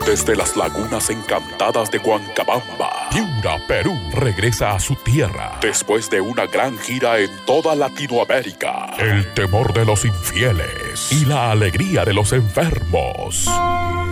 Desde las lagunas encantadas de Huancabamba, Piura, Perú, regresa a su tierra después de una gran gira en toda Latinoamérica. El temor de los infieles y la alegría de los enfermos.